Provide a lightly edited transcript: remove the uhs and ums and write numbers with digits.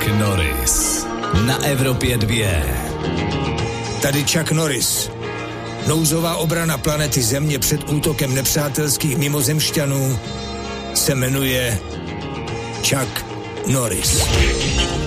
Norris na Evropě 2. Tady Chuck Norris. Nouzová obrana planety Země před útokem nepřátelských mimozemšťanů se jmenuje Chuck Norris.